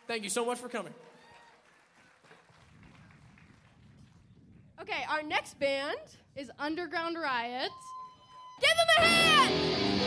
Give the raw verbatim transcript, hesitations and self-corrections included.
Thank you so much for coming. Okay, our next band is Underground Riot. Give them a hand!